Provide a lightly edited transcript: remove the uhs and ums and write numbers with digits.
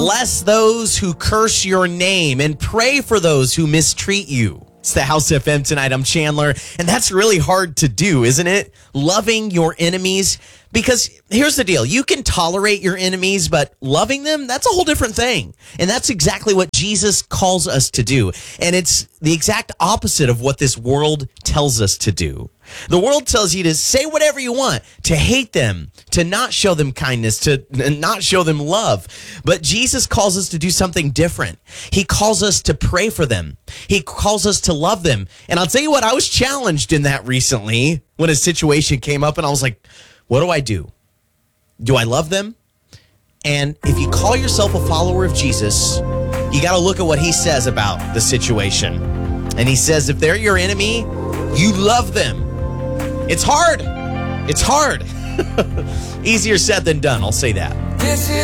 Bless those who curse your name and pray for those who mistreat you. It's the House FM tonight. I'm Chandler, and that's really hard to do, isn't it? Loving your enemies. Because here's the deal. You can tolerate your enemies, but loving them, that's a whole different thing. And that's exactly what Jesus calls us to do. And it's the exact opposite of what this world tells us to do. The world tells you to say whatever you want, to hate them, to not show them kindness, to not show them love. But Jesus calls us to do something different. He calls us to pray for them. He calls us to love them. And I'll tell you what, I was challenged in that recently when a situation came up and I was like, what do I do? Do I love them? And if you call yourself a follower of Jesus, you got to look at what he says about the situation. And he says, if they're your enemy, you love them. It's hard. It's hard. Easier said than done. I'll say that.